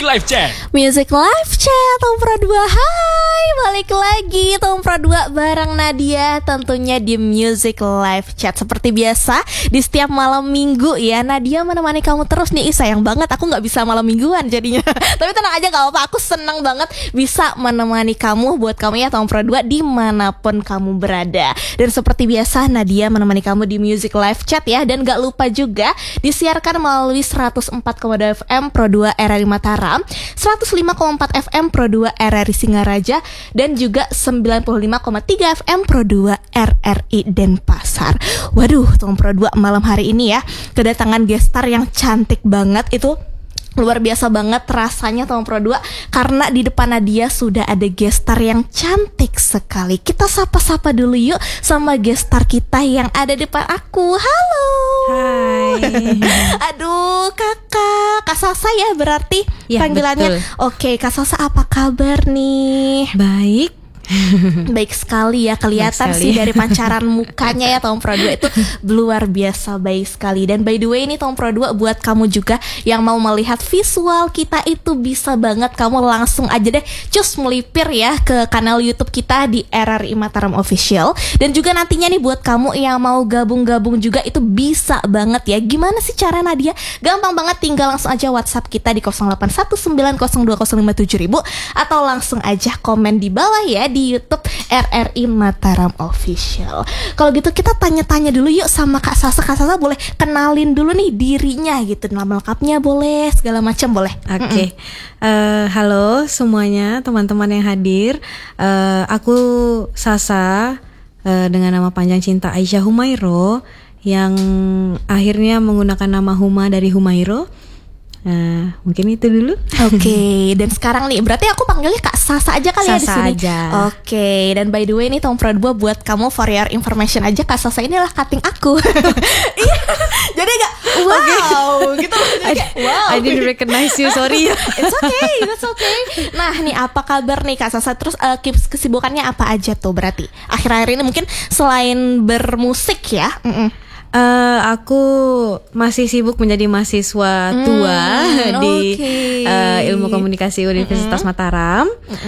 Live Chat. Music Live Chat Tompra 2. Hai, balik lagi Tompra 2 bareng Nadia tentunya di Music Live Chat. Seperti biasa di setiap malam minggu ya, Nadia menemani kamu terus nih. Sayang banget aku gak bisa malam mingguan jadinya. Tapi tenang aja, gak apa-apa, aku senang banget bisa menemani kamu. Buat kamu ya Tompra 2 dimanapun kamu berada. Dan seperti biasa Nadia menemani kamu di Music Live Chat ya. Dan gak lupa juga disiarkan melalui 104,2 FM Pro 2 RRI Mataram, 105,4 FM Pro 2 RRI Singaraja, dan juga 95,3 FM Pro 2 RRI Denpasar. Waduh, Tom Pro 2 malam hari ini ya kedatangan gestar yang cantik banget. Itu luar biasa banget rasanya Tom Pro 2 karena di depan Nadia sudah ada gestar yang cantik sekali. Kita sapa-sapa dulu yuk sama gestar kita yang ada di depan aku. Halo. Hai. Aduh, Kak Sasa ya berarti ya, panggilannya. Betul. Oke, Kak Sasa apa kabar nih? Baik. Baik sekali ya, kelihatan sih dari pancaran mukanya ya Tom Pro 2 itu luar biasa baik sekali. Dan by the way ini Tom Pro 2 buat kamu juga yang mau melihat visual kita itu bisa banget kamu langsung aja deh cus melipir ya ke kanal YouTube kita di RRI Mataram Official. Dan juga nantinya nih buat kamu yang mau gabung-gabung juga itu bisa banget ya. Gimana sih cara Nadia? Gampang banget, tinggal langsung aja WhatsApp kita di 081902057000 atau langsung aja komen di bawah ya di YouTube RRI Mataram Official. Kalau gitu kita tanya-tanya dulu yuk sama Kak Sasa. Kak Sasa boleh kenalin dulu nih dirinya gitu, nama lengkapnya boleh, segala macam boleh. Oke. Halo semuanya teman-teman yang hadir. Aku Sasa dengan nama panjang Cinta Aisyah Humairo yang akhirnya menggunakan nama Huma dari Humairo. Mungkin itu dulu. Oke, dan sekarang nih berarti aku panggilnya Kak Sasa aja kali Sasa ya di sini. aja. Oke, dan by the way nih Tom Pro 2 buat kamu for your information aja, Kak Sasa inilah cutting aku. Iya. Jadi enggak wow gitu. Wow. I didn't recognize you, sorry. It's okay. Nah, nih apa kabar nih Kak Sasa? Terus kesibukannya apa aja tuh berarti? Akhir-akhir ini mungkin selain bermusik ya. Aku masih sibuk menjadi mahasiswa tua di Ilmu Komunikasi Universitas Mataram.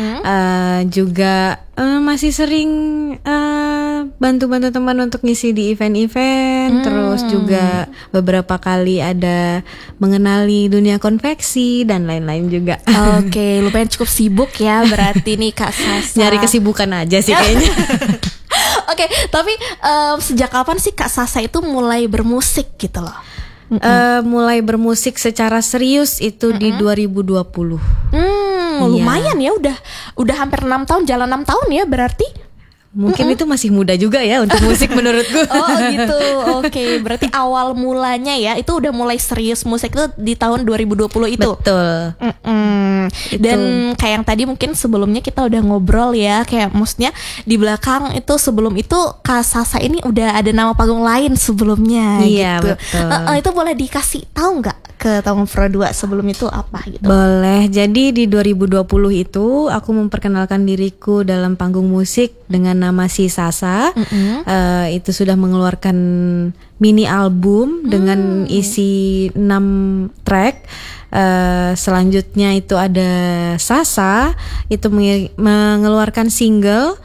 Juga masih sering bantu-bantu teman untuk ngisi di event-event. Terus juga beberapa kali ada mengenali dunia konveksi dan lain-lain juga. Oke, lumayan cukup sibuk ya berarti nih Kak Sasa. Nyari kesibukan aja sih kayaknya. Oke, tapi sejak kapan sih Kak Sasa itu mulai bermusik gitu loh? Mulai bermusik secara serius itu di 2020. Lumayan ya, udah hampir 6 tahun, jalan 6 tahun ya berarti. Mungkin itu masih muda juga ya untuk musik menurutku. Oh gitu, oke. Berarti awal mulanya ya itu udah mulai serius musik itu di tahun 2020 itu. Betul. Dan kayak yang tadi mungkin sebelumnya kita udah ngobrol ya, kayak maksudnya di belakang itu sebelum itu Kak Sasa ini udah ada nama panggung lain sebelumnya. Iya gitu. betul. Itu boleh dikasih tahu nggak ke Tom Pro 2 sebelum itu apa gitu? Boleh. Jadi di 2020 itu aku memperkenalkan diriku dalam panggung musik dengan nama Si Sasa. Itu sudah mengeluarkan mini album dengan isi 6 track. Selanjutnya itu ada Sasa, itu mengeluarkan single,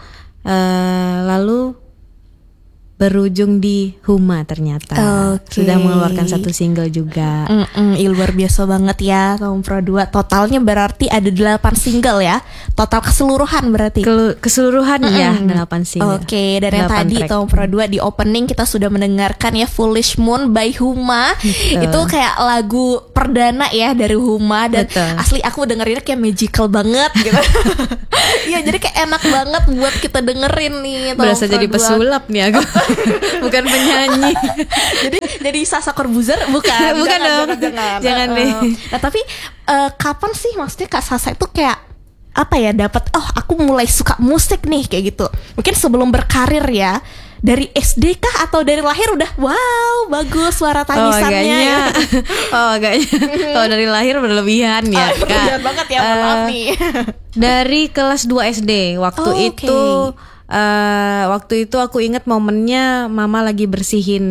lalu berujung di Huma ternyata. Sudah mengeluarkan 1 single juga. Luar biasa banget ya Tom Pro 2. Totalnya berarti ada 8 single ya. Total keseluruhan berarti. Keseluruhan ya 8 single. Oke, dan yang tadi Tom Pro 2 di opening kita sudah mendengarkan ya Foolish Moon by Huma. Itu kayak lagu perdana ya dari Huma. Dan asli aku dengerinnya kayak magical banget gitu. Iya, jadi kayak enak banget buat kita dengerin nih Tom Berasa Pro jadi 2. pesulap nih aku. Bukan penyanyi. jadi Sasa Corbuzier bukan dong. Jangan deh. Nah tapi kapan sih maksudnya Kak Sasa itu kayak apa ya dapat aku mulai suka musik nih kayak gitu? Mungkin sebelum berkarir ya. Dari SD kah atau dari lahir udah wow bagus suara tangisannya? Agaknya. Kalau dari lahir berlebihan ya. Berlebihan banget ya, maaf nih. Dari kelas 2 SD waktu itu waktu itu aku ingat momennya mama lagi bersihin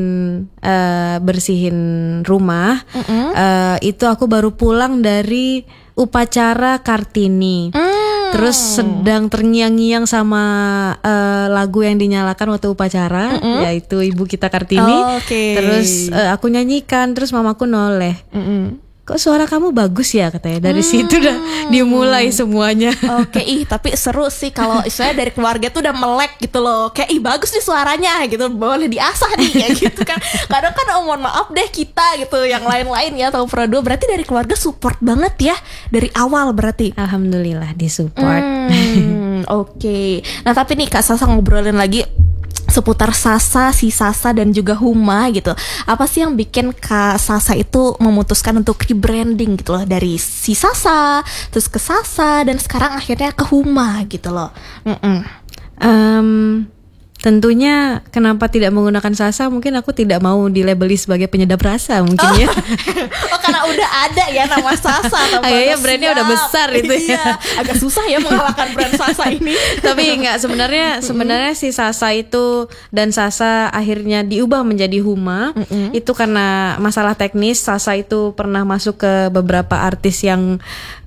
rumah. Itu aku baru pulang dari upacara Kartini. Terus sedang terngiang-ngiang sama lagu yang dinyalakan waktu upacara, yaitu Ibu Kita Kartini. Terus aku nyanyikan, terus mamaku noleh. Kok suara kamu bagus ya katanya. Dari situ udah dimulai semuanya. Tapi seru sih kalau istilahnya dari keluarga tuh udah melek gitu loh. Kayak bagus nih suaranya gitu, boleh diasah nih ya gitu kan. Kadang kan mohon maaf deh kita gitu, yang lain-lain ya atau Pro2. Berarti dari keluarga support banget ya dari awal berarti. Alhamdulillah disupport. Nah tapi nih Kak Sasa ngobrolin lagi seputar Sasa, si Sasa dan juga Huma gitu. Apa sih yang bikin Kak Sasa itu memutuskan untuk rebranding gitu loh, dari si Sasa terus ke Sasa dan sekarang akhirnya ke Huma gitu loh. Tentunya kenapa tidak menggunakan Sasa, mungkin aku tidak mau dilabeli sebagai penyedap rasa mungkin ya. Karena udah ada ya nama Sasa. Kayaknya brandnya udah besar itu ya. Agak susah ya mengalahkan brand Sasa ini. Tapi enggak, sebenarnya si Sasa itu dan Sasa akhirnya diubah menjadi Huma. Itu karena masalah teknis. Sasa itu pernah masuk ke beberapa artis yang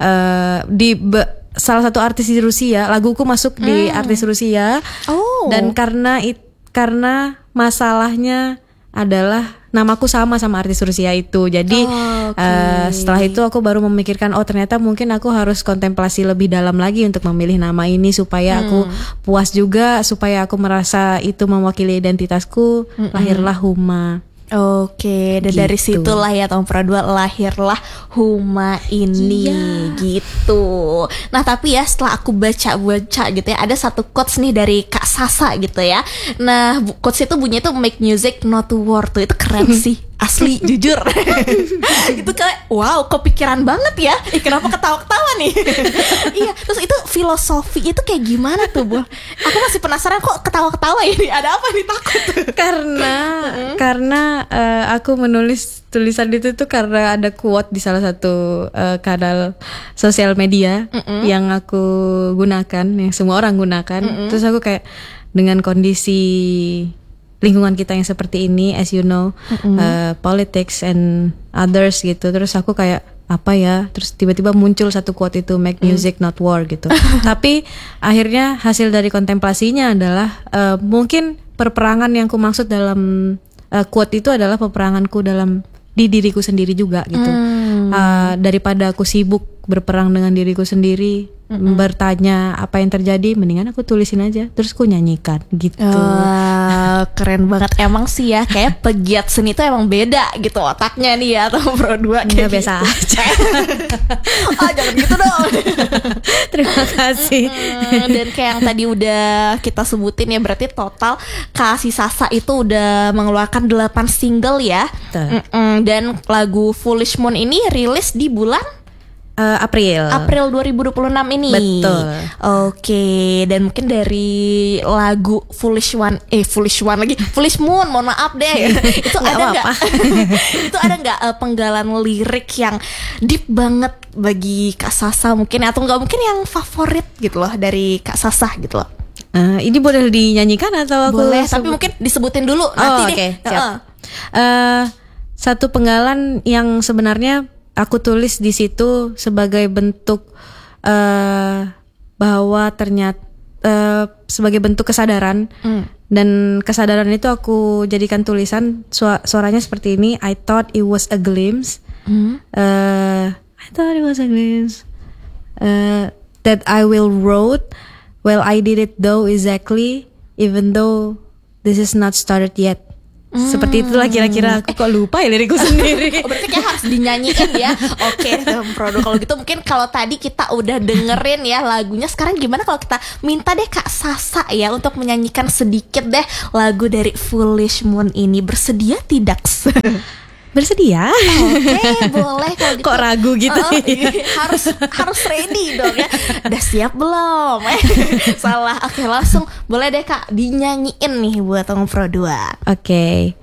salah satu artis di Rusia, laguku masuk di artis Rusia. Dan karena masalahnya adalah namaku sama artis Rusia itu. Jadi setelah itu aku baru memikirkan, ternyata mungkin aku harus kontemplasi lebih dalam lagi untuk memilih nama ini supaya aku puas juga, supaya aku merasa itu mewakili identitasku. Lahirlah Huma. Dan gitu. Dari situlah ya tahun Pro2 lahirlah Huma ini gitu. Nah tapi ya setelah aku baca gitu ya, ada satu quotes nih dari Kak Sasa gitu ya. Nah quotes itu bunyinya tuh make music not war tuh, itu keren sih. Asli jujur itu kayak wow, kepikiran banget ya. Kenapa ketawa-ketawa nih? Iya, terus itu filosofi itu kayak gimana tuh, Bu? Aku masih penasaran kok ketawa-ketawa ini. Ada apa nih, takut? Karena aku menulis tulisan itu tuh karena ada quote di salah satu kanal sosial media yang aku gunakan, yang semua orang gunakan. Terus aku kayak dengan kondisi lingkungan kita yang seperti ini, as you know, politics and others gitu. Terus aku kayak apa ya? Terus tiba-tiba muncul satu quote itu, make music not war gitu. Tapi akhirnya hasil dari kontemplasinya adalah mungkin perperangan yang ku maksud dalam quote itu adalah peperanganku di diriku sendiri juga gitu. Daripada aku sibuk berperang dengan diriku sendiri, bertanya apa yang terjadi, mendingan aku tulisin aja terus aku nyanyikan gitu. Keren banget emang sih ya, kayak pegiat seni tuh emang beda gitu otaknya nih ya, atau Pro2 kayak biasa aja. Jangan gitu dong. Terima kasih. Dan kayak yang tadi udah kita sebutin ya, berarti total Kak Sasa itu udah mengeluarkan 8 single ya. Dan lagu Foolish Moon ini rilis di bulan April 2026 ini. Betul. Dan mungkin dari lagu Foolish Moon, mohon maaf deh. Itu ada nggak? Itu ada nggak penggalan lirik yang deep banget bagi Kak Sasa mungkin, atau nggak mungkin yang favorit gitu loh dari Kak Sasa gitu loh? Ini boleh dinyanyikan atau aku boleh, tapi mungkin disebutin dulu nanti deh. Siap. Satu penggalan yang sebenarnya aku tulis di situ sebagai bentuk bahwa ternyata sebagai bentuk kesadaran, dan kesadaran itu aku jadikan tulisan. Suaranya seperti ini. I thought it was a glimpse. I thought it was a glimpse that I will wrote. Well, I did it though exactly, even though this is not started yet. Seperti itulah kira-kira. Aku kok lupa ya lirikku sendiri. Berarti kayak harus dinyanyiin ya. Pro2 kalau gitu. Mungkin kalau tadi kita udah dengerin ya lagunya, sekarang gimana kalau kita minta deh Kak Sasa ya untuk menyanyikan sedikit deh lagu dari Foolish Moon ini. Bersedia tidak? Bersedia? Boleh kalau gitu. Kok ragu gitu? Harus ready dong ya. Udah siap belum? Salah. Langsung boleh deh Kak dinyanyiin nih buat Pro2.